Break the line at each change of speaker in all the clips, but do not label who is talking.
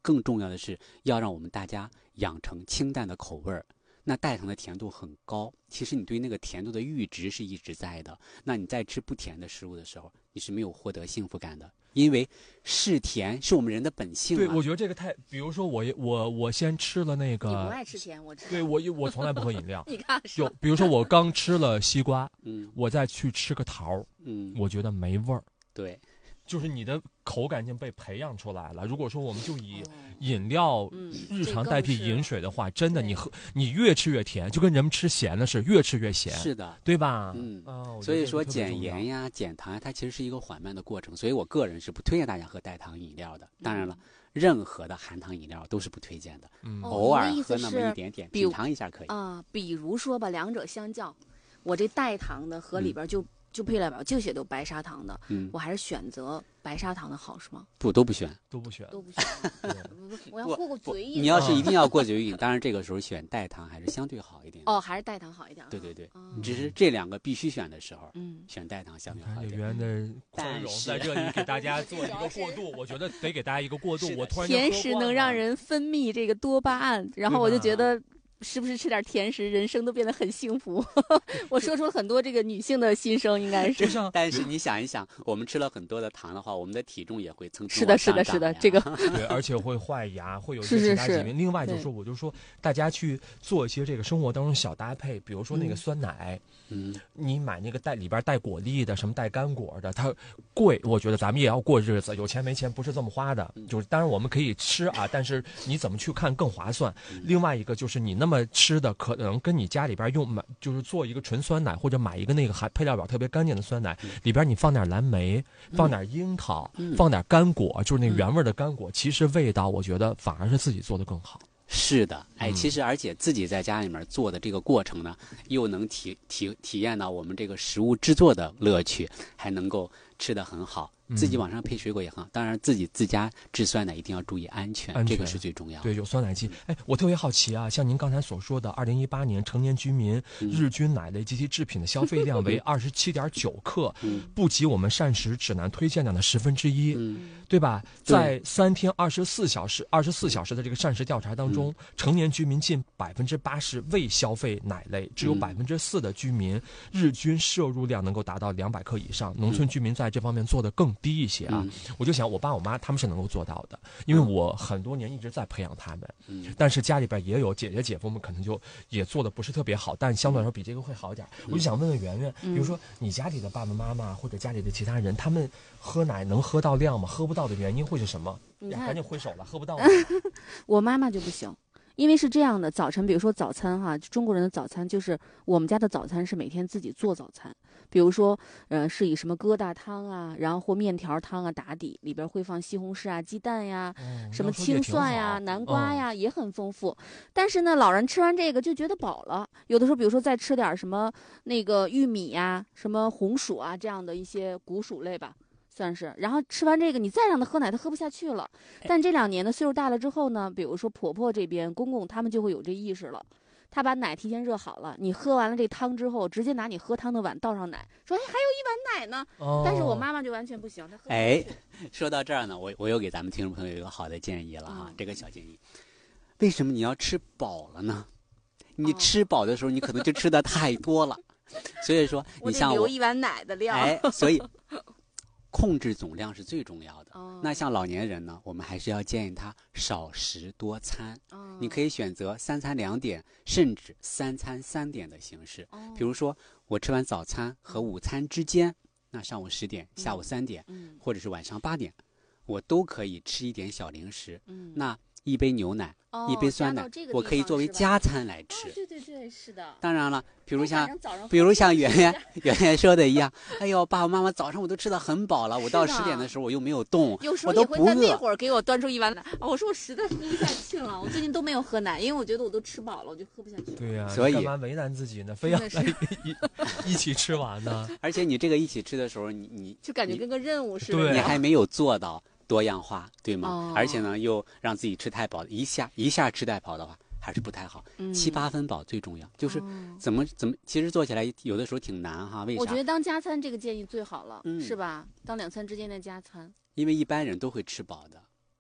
更重要的是要让我们大家养成清淡的口味儿。那代糖的甜度很高，其实你对那个甜度的阈值是一直在的。那你在吃不甜的食物的时候，你是没有获得幸福感的，因为是甜是我们人的本性。
对，我觉得这个太，比如说我先吃了那个，
你不爱吃甜，我知道。
对我从来不喝饮料。
你看，
就比如说我刚吃了西瓜，我再去吃个桃，我觉得没味儿。
对。
就是你的口感已经被培养出来了。如果说我们就以饮料日常代替饮水的话，真的你越吃越甜，就跟人们吃咸的是越吃越咸。
是的，
对吧？
所以说减盐呀、减糖呀，它其实是一个缓慢的过程。所以我个人是不推荐大家喝代糖饮料的。当然了，任何的含糖饮料都是不推荐的。偶尔喝那么一点点，品尝一下可以
啊。比如说吧，两者相较，我这代糖的和里边就配料表就写都白砂糖的，我还是选择白砂糖的好，是吗？
不，都不选。
我要过嘴瘾。
你要是一定要过嘴瘾，当然这个时候选代糖还是相对好一点。
还是代糖好一点。
对，只是这两个必须选的时候，选代糖相对好一点。
圆的宽容在这里给大家做一个过渡，我觉得得给大家一个过渡。我突然
甜食能让人分泌这个多巴胺，然后我就觉得。是不是吃点甜食，人生都变得很幸福？我说出了很多这个女性的心声，应该是。
但是你想一想，我们吃了很多的糖的话，我们的体重也会蹭蹭
是的，这个
对，而且会坏牙，会有一些其他疾病。另外就是说，我就说大家去做一些这个生活当中小搭配，比如说那个酸奶，你买那个里边带果粒的，什么带干果的，它贵，我觉得咱们也要过日子，有钱没钱不是这么花的。就是当然我们可以吃啊，但是你怎么去看更划算？另外一个就是你那么吃的可能跟你家里边就是做一个纯酸奶，或者买一个那个配料表特别干净的酸奶，里边你放点蓝莓，放点樱桃，放点干果，就是那原味的干果，其实味道我觉得反而是自己做的更好。
是的，其实而且自己在家里面做的这个过程呢，又能体验到我们这个食物制作的乐趣，还能够吃得很好。自己往上配水果也很好，当然自家制酸奶一定要注意安全，这个是最重要的。
对，有酸奶机。我特别好奇啊，像您刚才所说的，2018年成年居民日均奶类及其制品的消费量为27.9克，不及我们膳食指南推荐量的1/10，对吧？在3天24小时的这个膳食调查当中，成年居民近80%未消费奶类，只有4%的居民日均摄入量能够达到200克以上。农村居民在这方面做得更低一些啊。我就想我爸我妈他们是能够做到的，因为我很多年一直在培养他们，但是家里边也有姐姐姐夫们可能就也做的不是特别好，但相对来说比这个会好一点。我就想问问圆圆，比如说你家里的爸爸妈妈或者家里的其他人，他们喝奶能喝到量吗？喝不到的原因会是什么？赶紧挥手了，喝不到了。
我妈妈就不行。因为是这样的，早晨比如说早餐哈，中国人的早餐就是我们家的早餐是每天自己做早餐，比如说是以什么疙瘩汤啊，然后或面条汤啊打底，里边会放西红柿啊、鸡蛋呀、什么青蒜呀、南瓜呀，也很丰富。但是呢，老人吃完这个就觉得饱了，有的时候比如说再吃点什么那个玉米呀、什么红薯啊这样的一些谷薯类吧。算是，然后吃完这个，你再让他喝奶，他喝不下去了。但这2年呢，岁数大了之后呢，比如说婆婆这边、公公他们就会有这意识了。他把奶提前热好了，你喝完了这汤之后，直接拿你喝汤的碗倒上奶，说还有一碗奶呢。但是我妈妈就完全不行，她喝不下去。
说到这儿呢，我又给咱们听众朋友有一个好的建议了哈，这个小建议。为什么你要吃饱了呢？你吃饱的时候，你可能就吃的太多了。所以说，你像
我得留1碗奶的量。
所以。控制总量是最重要的。那像老年人呢，我们还是要建议他少食多餐。你可以选择3餐2点，甚至3餐3点的形式。比如说，我吃完早餐和午餐之间，那上午10点、下午3点，或者是晚上8点，我都可以吃一点小零食。那一杯牛奶，一杯酸奶，我可以作为加餐来吃。
对，是的。
当然了，比如像圆圆说的一样，哎呦，爸爸妈妈早上我都吃得很饱了，我到10点的时候我又没有动，
有时候也会在那会儿给我端出1碗奶。我说我实在喝不下去了，我最近都没有喝奶，因为我觉得我都吃饱了，我就喝不下去。
对呀，
所以
干嘛为难自己呢？非要一起吃完呢？
而且你这个一起吃的时候，你
就感觉跟个任务似的，
你还没有做到多样化，对吗？而且呢，又让自己吃太饱，一下吃太饱的话，还是不太好。7、8分饱最重要，就是怎么，其实做起来有的时候挺难哈。为啥？
我觉得当加餐这个建议最好了，是吧？当2餐之间的加餐，
因为一般人都会吃饱的。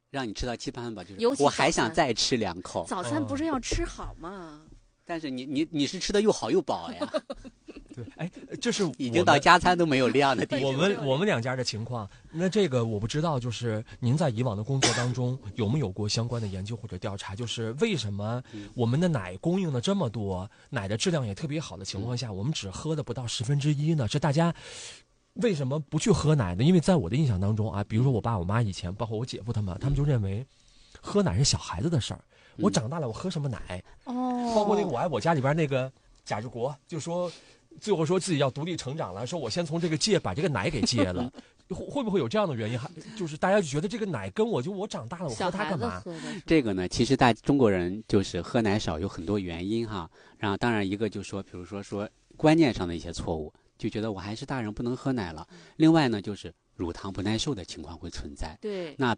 让你吃到7分饱，就
尤其
是我还想再吃2口。
早餐不是要吃好吗？
但是你是吃的又好又饱呀。
对，哎，这是
已经到加餐都没有量的地步。
我们两家的情况，那这个我不知道，就是您在以往的工作当中有没有过相关的研究或者调查？就是为什么我们的奶供应了这么多，奶的质量也特别好的情况下，我们只喝的不到1/10呢？是大家为什么不去喝奶呢？因为在我的印象当中啊，比如说我爸我妈以前，包括我姐夫他们就认为喝奶是小孩子的事儿。我长大了，我喝什么奶？包括那个我爱我家里边那个贾志国，就说最后说自己要独立成长了，说我先从这个戒把这个奶给戒了。会不会有这样的原因？就是大家就觉得这个奶跟我长大了，我喝它干嘛？
这个呢，其实中国人就是喝奶少有很多原因哈。然后当然一个就说，比如说观念上的一些错误，就觉得我还是大人不能喝奶了。另外呢，就是乳糖不耐受的情况会存在。
对，
那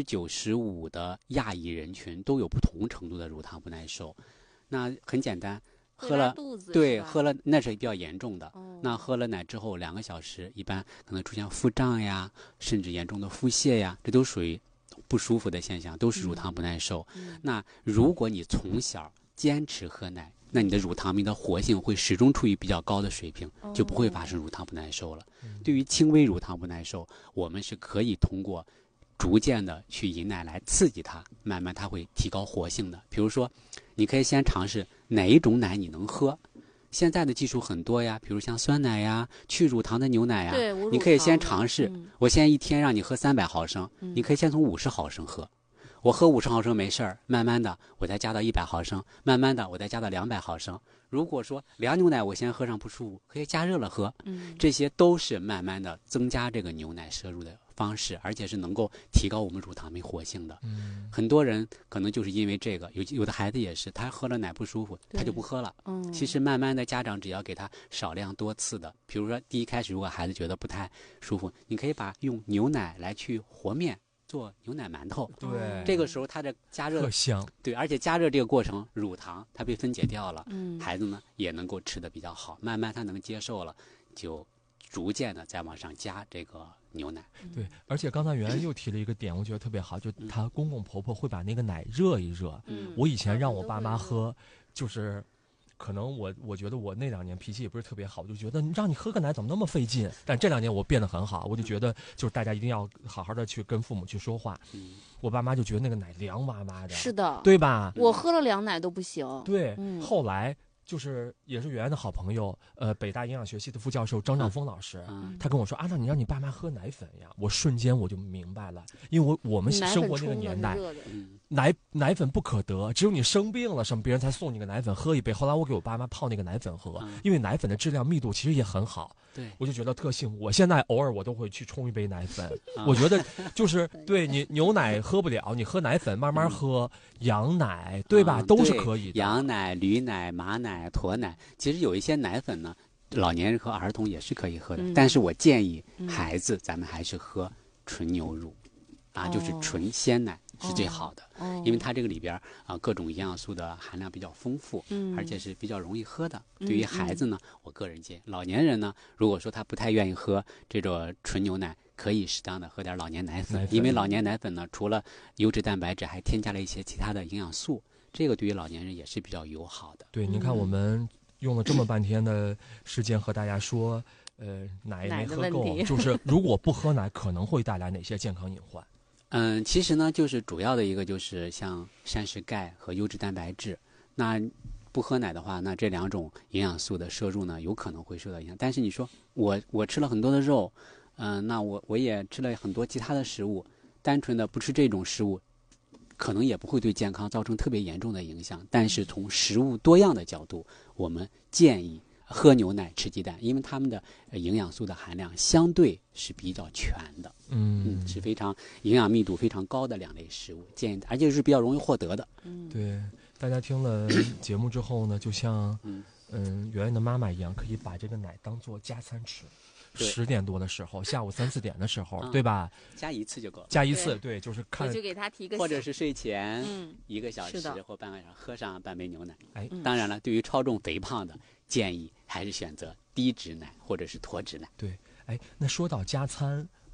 95%的亚裔人群都有不同程度的乳糖不耐受。那很简单，喝了那是比较严重的。那喝了奶之后2个小时，一般可能出现腹胀呀，甚至严重的腹泻呀，这都属于不舒服的现象，都是乳糖不耐受。那如果你从小坚持喝奶，那你的乳糖酶的活性会始终处于比较高的水平，就不会发生乳糖不耐受了。对于轻微乳糖不耐受，我们是可以通过逐渐的去饮奶来刺激它，慢慢它会提高活性的。比如说，你可以先尝试哪一种奶你能喝。现在的技术很多呀，比如像酸奶呀、去乳糖的牛奶呀，你可以先尝试。我先一天让你喝300毫升，你可以先从50毫升喝。我喝50毫升没事儿，慢慢的我再加到100毫升，慢慢的我再加到200毫升。如果说凉牛奶我先喝上不舒服，可以加热了喝。这些都是慢慢的增加这个牛奶摄入的方式，而且是能够提高我们乳糖酶活性的。很多人可能就是因为这个，有的孩子也是，他喝了奶不舒服，他就不喝了。其实慢慢的家长只要给他少量多次的，比如说第一开始如果孩子觉得不太舒服，你可以用牛奶来去和面。做牛奶馒头，
对，
这个时候它的加热
特香，
对，而且加热这个过程，乳糖它被分解掉了，孩子呢也能够吃得比较好，慢慢他能接受了，就逐渐的再往上加这个牛奶。
对，而且刚才袁安又提了一个点，我觉得特别好，就他公公婆婆会把那个奶热一热。我以前让我爸妈喝，就是可能我觉得我那2年脾气也不是特别好，我就觉得让你喝个奶怎么那么费劲。但这2年我变得很好，我就觉得就是大家一定要好好的去跟父母去说话。我爸妈就觉得那个奶凉哇哇的，
是的，
对吧？
我喝了凉奶都不行。
对，后来就是也是袁安的好朋友，北大营养学系的副教授张兆峰老师，他跟我说啊，那你让你爸妈喝奶粉呀，我瞬间我就明白了，因为我们生活那个年代。奶粉不可得，只有你生病了什么，别人才送你个奶粉喝一杯。后来我给我爸妈泡那个奶粉喝，因为奶粉的质量密度其实也很好。
对，
我就觉得特幸福。我现在偶尔我都会去冲一杯奶粉，我觉得就是对你牛奶喝不了，你喝奶粉慢慢喝，羊奶对吧，都是可以的。
羊奶、驴奶、马奶、驼奶，其实有一些奶粉呢，老年人和儿童也是可以喝的。但是我建议孩子咱们还是喝纯牛乳，就是纯鲜奶。是最好的，因为它这个里边各种营养素的含量比较丰富，而且是比较容易喝的。对于孩子呢，我个人建议，老年人呢，如果说他不太愿意喝这种纯牛奶，可以适当的喝点老年奶粉，因为老年奶粉呢，除了优质蛋白质，还添加了一些其他的营养素，这个对于老年人也是比较友好的。
对，您看我们用了这么半天的时间和大家说，奶没喝够，就是如果不喝奶，可能会带来哪些健康隐患？
其实呢，就是主要的一个就是像膳食钙和优质蛋白质。那不喝奶的话，那这2种营养素的摄入呢，有可能会受到影响。但是你说我吃了很多的肉，那我也吃了很多其他的食物，单纯的不吃这种食物，可能也不会对健康造成特别严重的影响。但是从食物多样的角度，我们建议喝牛奶、吃鸡蛋，因为它们的营养素的含量相对是比较全的，是非常营养密度非常高的2类食物，建议而且是比较容易获得的。
对，大家听了节目之后呢，就像圆圆的妈妈一样，可以把这个奶当做加餐吃。10点多的时候，下午3、4点的时候，对吧？
加一次就够了。
加一次，对，就是看。
我就给他提个，
或者是睡前1个小时或半个小时喝上半杯牛奶。当然了，对于超重肥胖的，建议还是选择低脂奶或者是脱脂奶。
对，那说到加餐，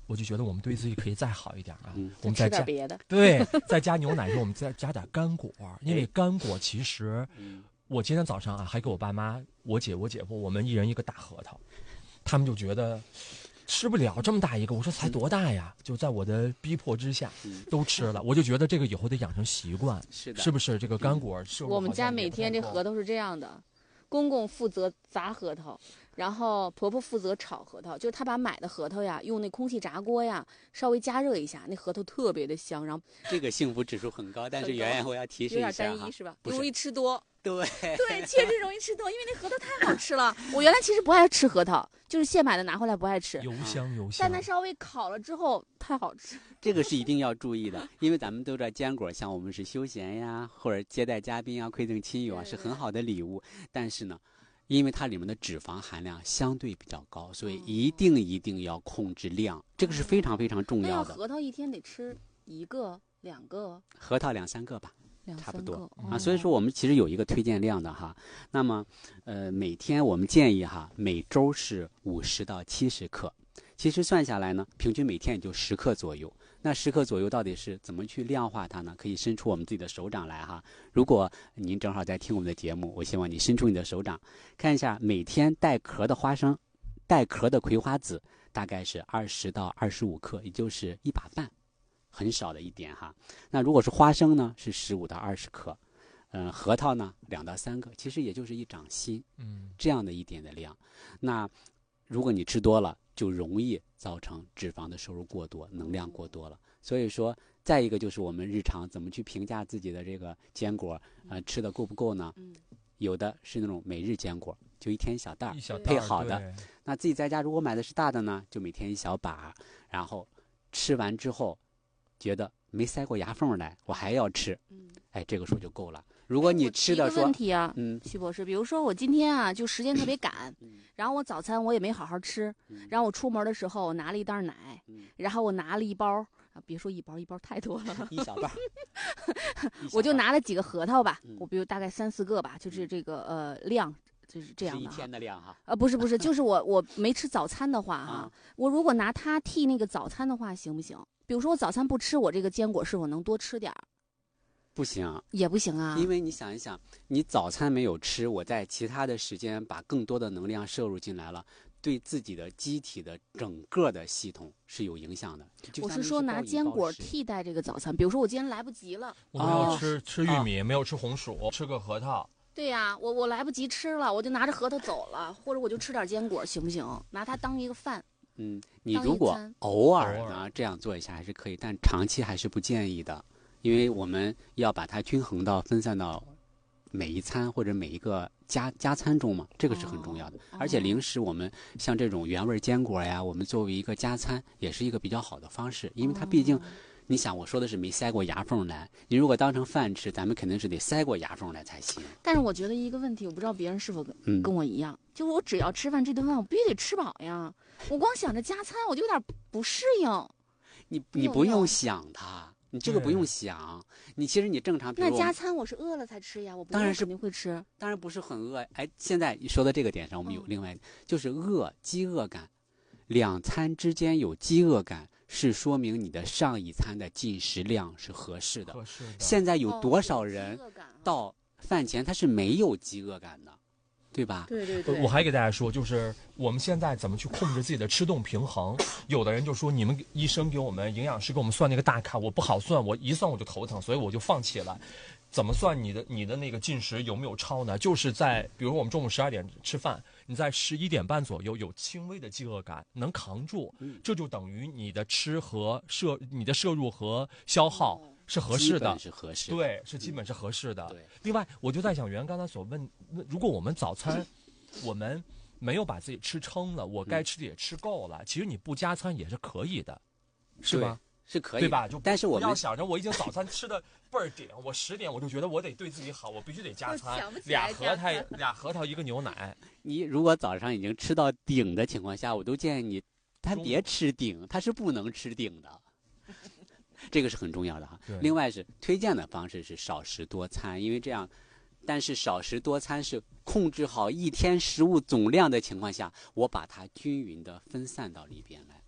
我就觉得我们对自己可以再好一点啊。我们
再
再加
吃点别的。
对，再加牛奶的时候，我们再加点干果，因为干果其实，我今天早上啊还给我爸妈、我姐、我姐夫，我们一人一个大核桃，他们就觉得吃不了这么大一个，我说才多大呀？就在我的逼迫之下，都吃了。我就觉得这个以后得养成习摄
是的，
是不是？这个干果摄入
我们家每天这核桃是这样的，公公负责砸核桃，然后婆婆负责炒核桃，就是她把买的核桃呀，用那空气炸锅呀稍微加热一下，那核桃特别的香。然后
这个幸福指数很高，但是圆圆我要提示一下
有点单一是吧？
不是
容易吃多。
对
对，确实容易吃多，因为那核桃太好吃了。我原来其实不爱吃核桃，就是现买的拿回来不爱吃，
油香油香。
但它稍微烤了之后太好吃。
这个是一定要注意的，因为咱们都知道坚果，像我们是休闲呀，或者接待嘉宾啊、馈赠亲友啊，是很好的礼物。但是呢，因为它里面的脂肪含量相对比较高，所以一定要控制量，这个是非常非常重要的。
核桃一天得吃1个、2个，
核桃2、3个吧。差不多
啊，
所以说我们其实有一个推荐量的哈。那么，每天我们建议哈，每周是50到70克。其实算下来呢，平均每天也就10克左右。那10克左右到底是怎么去量化它呢？可以伸出我们自己的手掌来哈。如果您正好在听我们的节目，我希望你伸出你的手掌，看一下每天带壳的花生、带壳的葵花籽，大概是20到25克，也就是1把半。很少的一点哈。那如果是花生呢，是15到20克，核桃呢2到3个，其实也就是1掌心，这样的一点的量。那如果你吃多了，就容易造成脂肪的摄入过多，能量过多了。所以说，再一个就是我们日常怎么去评价自己的这个坚果，吃的够不够呢？有的是那种每日坚果，就1天1小袋配好的。那自己在家如果买的是大的呢，就每天1小把，然后吃完之后。觉得没塞过牙缝来，我还要吃，这个时候就够了。如果你吃的说，
问题啊，徐博士，比如说我今天啊，就时间特别赶，然后我早餐我也没好好吃，然后我出门的时候我拿了一袋奶，然后我拿了一包，别说一包太多了
，1小袋，
我就拿了几个核桃吧，我比如大概3、4个吧，就是这个量。就是这样的，
是1天的量哈。
不是，就是我没吃早餐的话哈，我如果拿它替那个早餐的话，行不行？比如说我早餐不吃，我这个坚果是否能多吃点儿？
不行，
也不行啊。
因为你想一想，你早餐没有吃，我在其他的时间把更多的能量摄入进来了，对自己的机体的整个的系统是有影响的。
我是说拿坚果替代这个早餐，比如说我今天来不及了，
我没有吃玉米，没有吃红薯，吃个核桃。
对呀，我来不及吃了，我就拿着核桃走了，或者我就吃点坚果，行不行？拿它当一个饭。
你如果偶尔呢这样做一下还是可以，但长期还是不建议的，因为我们要把它均衡到分散到每一餐或者每一个加餐中嘛，这个是很重要的。而且零食我们像这种原味坚果呀，我们作为一个加餐也是一个比较好的方式，因为它毕竟。你想，我说的是没塞过牙缝来，你如果当成饭吃，咱们肯定是得塞过牙缝来才行。
但是我觉得一个问题，我不知道别人是否跟我一样，就是我只要吃饭这顿饭，我必须得吃饱呀。我光想着加餐，我就有点不适应。
你不用想它，你这个不用想。你其实你正常，比如
那加餐我是饿了才吃呀，我当然是肯定会吃。
当然不是很饿。现在你说到这个点上，我们有另外就是饥饿感，2餐之间有饥饿感。是说明你的上一餐的进食量是合适的。现在有多少人到饭前他是没有饥饿感的，对吧？
对。
我还给大家说，就是我们现在怎么去控制自己的吃动平衡？有的人就说，你们医生给我们、营养师给我们算那个大卡，我不好算，我一算我就头疼，所以我就放弃了。怎么算你的那个进食有没有超呢？就是在比如说我们中午12点吃饭，你在11点半左右有轻微的饥饿感，能扛住，这就等于你的你的摄入和消耗是合适的，
是合适的，
对，是基本是合适的。
对。
另外，我就在想，袁刚才所问，如果我们早餐我们没有把自己吃撑了，我该吃的也吃够了，其实你不加餐也是可以的，是吧？
是可以，
对吧？
但是我们
要想着我已经早餐吃的倍儿顶，我10点我就觉得我得对自己好，我必须得加餐，2核桃1个牛奶。
你如果早上已经吃到顶的情况下，我都建议你，他别吃顶，他是不能吃顶的。这个是很重要的哈。另外是推荐的方式是少食多餐，因为这样，但是少食多餐是控制好一天食物总量的情况下，我把它均匀的分散到里边来。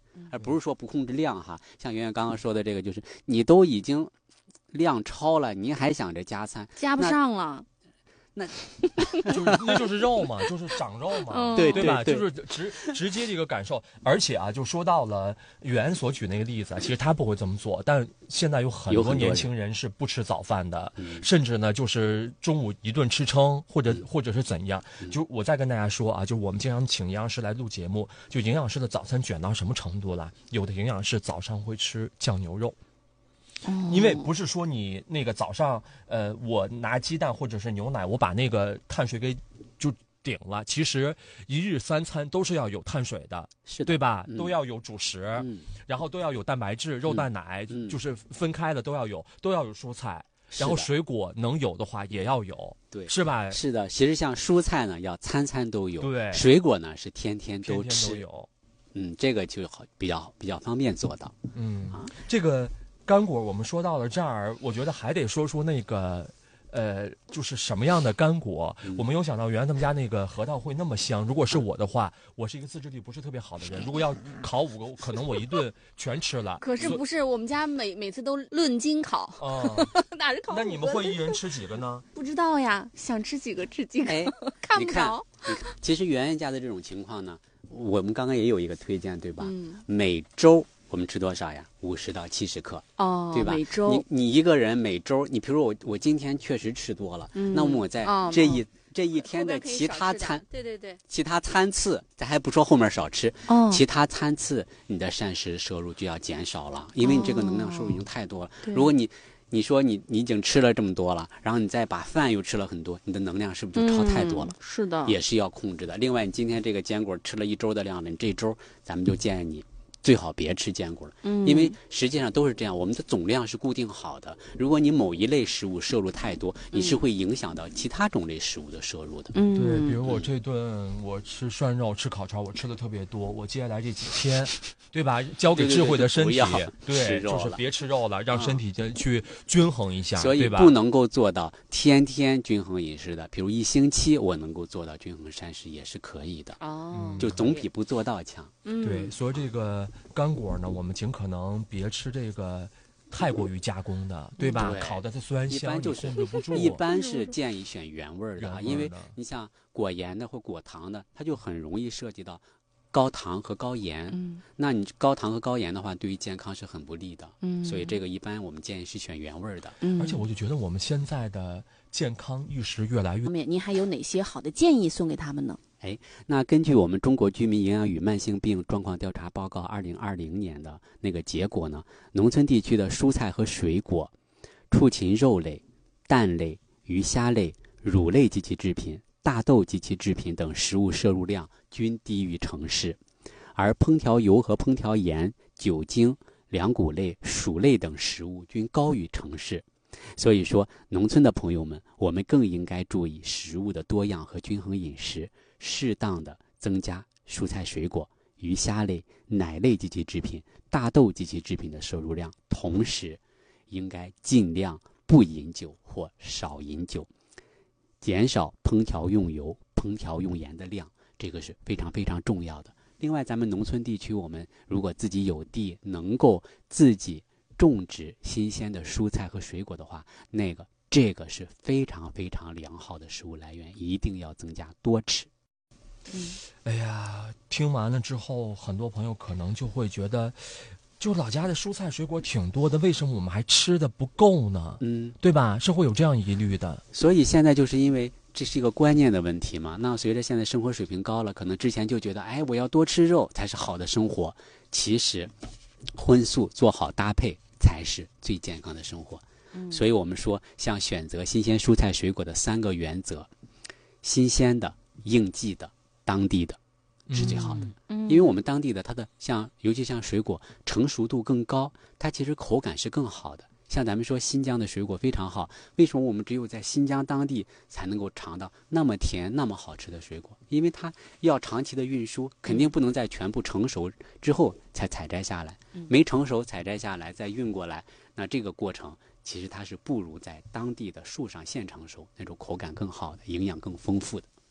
而不是说不控制量哈。像圆圆刚刚说的这个，就是你都已经量超了，您还想着加餐，
加不上了。
那就是肉嘛，就是长肉嘛，
对
吧？就是直接的一个感受。而且啊，就说到了袁所举那个例子啊，其实他不会这么做，但现在有很多年轻人是不吃早饭的，甚至呢就是中午一顿吃撑，或者是怎样。就我再跟大家说啊，就我们经常请营养师来录节目，就营养师的早餐卷到什么程度了？有的营养师早上会吃酱牛肉。因为不是说你那个早上，我拿鸡蛋或者是牛奶，我把那个碳水给就顶了。其实一日三餐都是要有碳水的，对吧？都要有主食，然后都要有蛋白质、肉蛋奶，就是分开的都要有蔬菜，然后水果能有的话也要有，
对，
是吧？
是的，其实像蔬菜呢，要餐餐都有，
对，
水果呢是天天都吃，
天天都有，
这个就比较方便做到，
这个。干果我们说到了这儿，我觉得还得说说那个，就是什么样的干果。我没有想到原来他们家那个核桃会那么香。如果是我的话，我是一个自制力不是特别好的人，如果要烤5个，可能我一顿全吃了。
可是不是，我们家每次都论斤烤，哪是烤5个？
那你们会一人吃几个呢？
不知道呀，想吃几个吃几个，看不着。
其实圆圆家的这种情况呢，我们刚刚也有一个推荐，对吧？每周我们吃多少呀？50到70克，对吧？
每周
你一个人每周，你比如说我今天确实吃多了，那么我在这一天的其他餐，
对，
其他餐次，咱还不说后面少吃，其他餐次你的膳食摄入就要减少了，因为你这个能量摄入已经太多了。如果你说你已经吃了这么多了，然后你再把饭又吃了很多，你的能量是不是就超太多了？
是的，
也是要控制的。另外，你今天这个坚果吃了1周的量了，你这周咱们就建议你最好别吃坚果了，因为实际上都是这样，我们的总量是固定好的。如果你某一类食物摄入太多，你是会影响到其他种类食物的摄入的。
对，比如我这顿我吃涮肉、吃烤肠，我吃的特别多。我接下来这几天，对吧？交给智慧的身体，对，就是别吃肉了，让身体去均衡一下，
所以不能够做到天天均衡饮食的，比如1星期我能够做到均衡膳食也是可以的。就总比不做到强。
对，所以这个干果呢，我们尽可能别吃这个太过于加工的，对吧？烤的它虽然香，你控制不住。
一般是建议选原味的，因为你像果盐的或果糖的，它就很容易涉及到高糖和高盐。那你高糖和高盐的话，对于健康是很不利的。所以这个一般我们建议是选原味的。
而且我就觉得我们现在的健康意识越来越……
您还有哪些好的建议送给他们呢？
那根据我们中国居民营养与慢性病状况调查报告2020年的那个结果呢，农村地区的蔬菜和水果、畜禽肉类、蛋类、鱼虾类、乳类及其制品、大豆及其制品等食物摄入量均低于城市，而烹调油和烹调盐、酒精、粮谷类、薯类等食物均高于城市。所以说，农村的朋友们，我们更应该注意食物的多样和均衡饮食，适当的增加蔬菜水果、鱼虾类、奶类及其制品、大豆及其制品的摄入量，同时应该尽量不饮酒或少饮酒，减少烹调用油、烹调用盐的量，这个是非常非常重要的。另外，咱们农村地区，我们如果自己有地，能够自己种植新鲜的蔬菜和水果的话，这个是非常非常良好的食物来源，一定要增加多吃。
哎呀，听完了之后，很多朋友可能就会觉得，就老家的蔬菜水果挺多的，为什么我们还吃的不够呢？对吧？是会有这样疑虑的。
所以现在就是因为这是一个观念的问题嘛。那随着现在生活水平高了，可能之前就觉得，我要多吃肉才是好的生活。其实，荤素做好搭配才是最健康的生活。所以我们说，像选择新鲜蔬菜水果的3个原则：新鲜的、应季的、当地的，是最好的。因为我们当地的它的尤其像水果成熟度更高，它其实口感是更好的。像咱们说新疆的水果非常好，为什么我们只有在新疆当地才能够尝到那么甜那么好吃的水果？因为它要长期的运输，肯定不能在全部成熟之后才采摘下来，没成熟采摘下来再运过来，那这个过程其实它是不如在当地的树上现成熟那种口感更好的、营养更丰富的。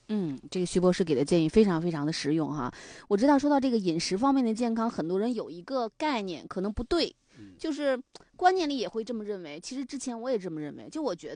这个徐博士给的建议非常非常的实用哈。我知道说到这个饮食方面的健康，很多人有一个概念可能不对，就是观念里也会这么认为。其实之前我也这么认为，就我觉得